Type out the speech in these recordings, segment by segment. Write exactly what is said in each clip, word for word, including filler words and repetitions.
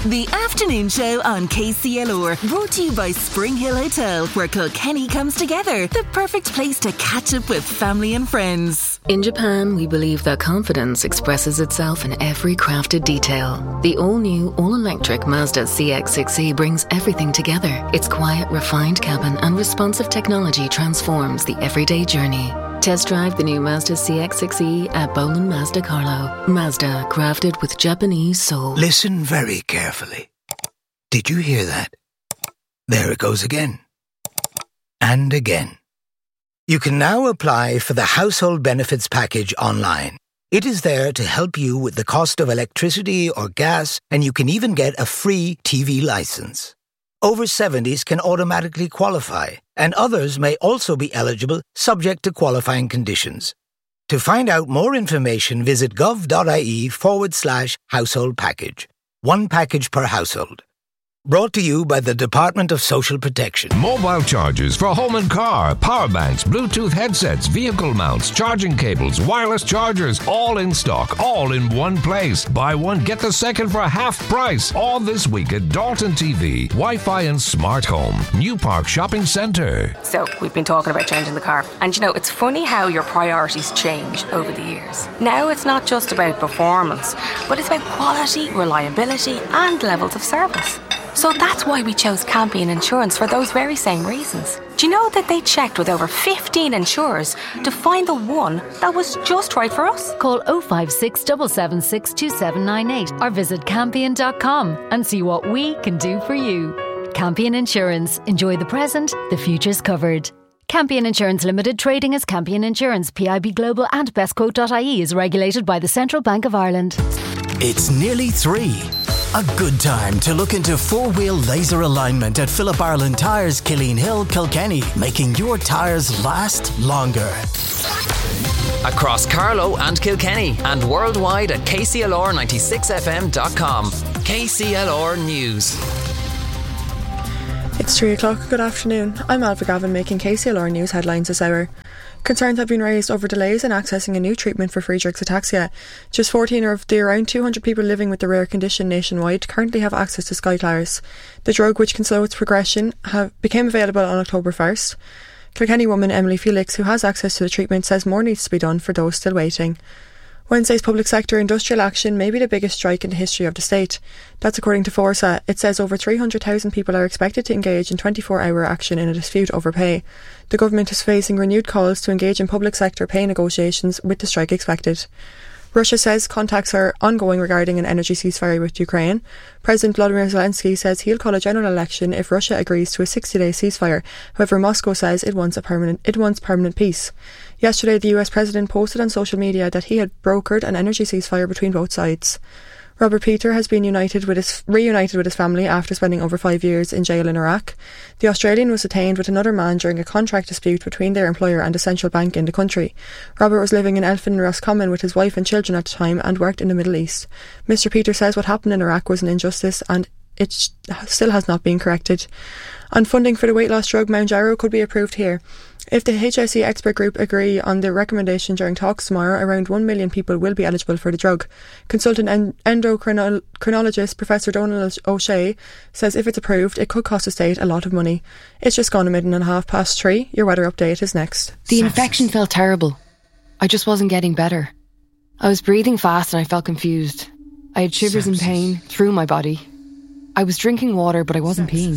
The afternoon show on K C L R, brought to you by Spring Hill Hotel, where Kilkenny comes together. The perfect place to catch up with family and friends. In Japan, we believe that confidence expresses itself in every crafted detail. The all-new, all-electric Mazda C X six E brings everything together. Its quiet, refined cabin and responsive technology transforms the everyday journey. Test drive the new Mazda C X six E at Boland Mazda Carlo. Mazda, crafted with Japanese soul. Listen very carefully. Did you hear that? There it goes again. And again. You can now apply for the Household Benefits Package online. It is there to help you with the cost of electricity or gas, and you can even get a free T V license. Over seventies can automatically qualify, and others may also be eligible subject to qualifying conditions. To find out more information, visit gov.ie forward slash household package. One package per household. Brought to you by the Department of Social Protection. Mobile chargers for home and car, power banks, Bluetooth headsets, vehicle mounts, charging cables, wireless chargers, all in stock, all in one place. Buy one, get the second for half price. All this week at Dalton T V, Wi-Fi and Smart Home, New Park Shopping Centre. So, we've been talking about changing the car. And you know, it's funny how your priorities change over the years. Now it's not just about performance, but it's about quality, reliability and levels of service. So that's why we chose Campion Insurance for those very same reasons. Do you know that they checked with over fifteen insurers to find the one that was just right for us? Call oh five six, seven seven six, two seven nine eight or visit campion dot com and see what we can do for you. Campion Insurance. Enjoy the present, the future's covered. Campion Insurance Limited, trading as Campion Insurance, P I B Global and bestquote dot I E is regulated by the Central Bank of Ireland. It's nearly three. A good time to look into four-wheel laser alignment at Phillip Ireland Tyres, Killeen Hill, Kilkenny, making your tyres last longer. Across Carlow and Kilkenny and worldwide at K C L R ninety-six F M dot com. K C L R News. It's three o'clock. Good afternoon. I'm Alva Gavin making K C L R News headlines this hour. Concerns have been raised over delays in accessing a new treatment for Friedreich's ataxia. Just fourteen of the around two hundred people living with the rare condition nationwide currently have access to Skyclars. The drug, which can slow its progression, have became available on October first. Kilkenny woman Emily Felix, who has access to the treatment, says more needs to be done for those still waiting. Wednesday's public sector industrial action may be the biggest strike in the history of the state. That's according to Forsa. It says over three hundred thousand people are expected to engage in twenty-four hour action in a dispute over pay. The government is facing renewed calls to engage in public sector pay negotiations, with the strike expected. Russia says contacts are ongoing regarding an energy ceasefire with Ukraine. President Volodymyr Zelensky says he'll call a general election if Russia agrees to a sixty-day ceasefire. However, Moscow says it wants a permanent it wants permanent peace. Yesterday, the U S president posted on social media that he had brokered an energy ceasefire between both sides. Robert Peter has been united with his, reunited with his family after spending over five years in jail in Iraq. The Australian was detained with another man during a contract dispute between their employer and a central bank in the country. Robert was living in Elphin, Roscommon with his wife and children at the time and worked in the Middle East. Mister Peter says what happened in Iraq was an injustice and it still has not been corrected. And funding for the weight loss drug Mounjaro could be approved here. If the H S E expert group agree on the recommendation during talks tomorrow, around one million people will be eligible for the drug. Consultant en- endocrinologist Professor Donald O'Shea says if it's approved, it could cost the state a lot of money. It's just gone a minute and a half past three. Your weather update is next. The infection felt terrible. I just wasn't getting better. I was breathing fast and I felt confused. I had shivers and pain through my body. I was drinking water, but I wasn't peeing.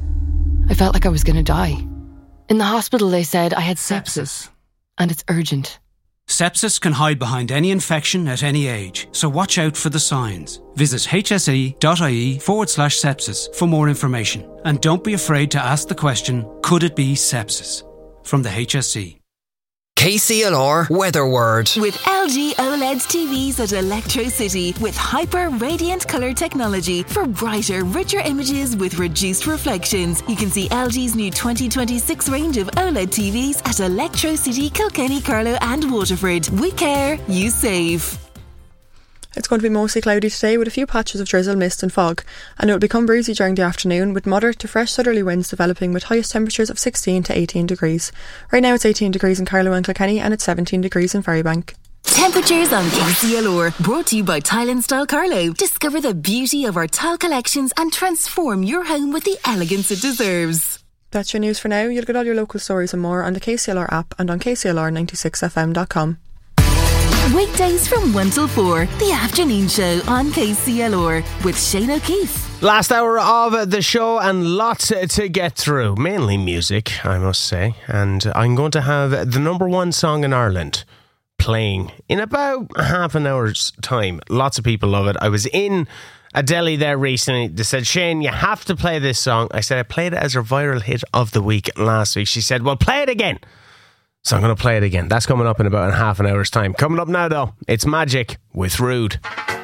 I felt like I was going to die. In the hospital, they said I had sepsis, and it's urgent. Sepsis can hide behind any infection at any age, so watch out for the signs. Visit hse.ie forward slash sepsis for more information. And don't be afraid to ask the question, could it be sepsis? From the H S E. K C L R Weather Word. With L G OLED T Vs at Electro City with hyper radiant colour technology for brighter, richer images with reduced reflections. You can see L G's new twenty twenty-six range of OLED T Vs at Electro City, Kilkenny, Carlow and Waterford. We care, you save. It's going to be mostly cloudy today with a few patches of drizzle, mist and fog, and it will become breezy during the afternoon with moderate to fresh southerly winds developing with highest temperatures of sixteen to eighteen degrees. Right now it's eighteen degrees in Carlow and Kilkenny and it's seventeen degrees in Ferrybank. Temperatures on K C L R, brought to you by Tile and Style Carlow. Discover the beauty of our tile collections and transform your home with the elegance it deserves. That's your news for now. You'll get all your local stories and more on the K C L R app and on K C L R ninety-six F M dot com. Weekdays from one till four, the afternoon show on K C L R with Shane O'Keefe. Last hour of the show and lots to get through. Mainly music, I must say. And I'm going to have the number one song in Ireland playing in about half an hour's time. Lots of people love it. I was in a deli there recently. They said, Shane, you have to play this song. I said, I played it as a viral hit of the week last week. She said, well, play it again. So I'm going to play it again. That's coming up in about a half an hour's time. Coming up now, though, it's Magic with Rude.